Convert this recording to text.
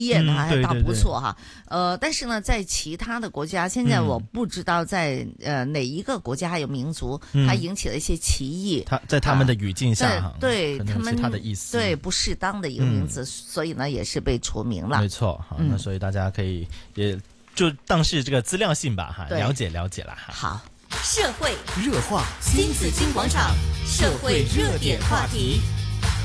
还倒不错哈。但是呢，在其他的国家，现在我不知道在哪一个国家还有民族，它引起了一些歧义。 在他们的语境下， 对他们他的意思， 对不适当的一个名字，所以呢也是被除名了。 没错，好，那所以大家可以也就当是这个资料性吧，哈，了解了解了哈。 好， 社会热话，新紫金广场社会热点话题。